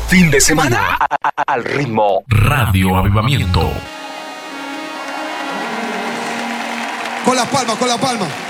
fin de semana al ritmo Radio Avivamiento. Con las palmas, con las palmas.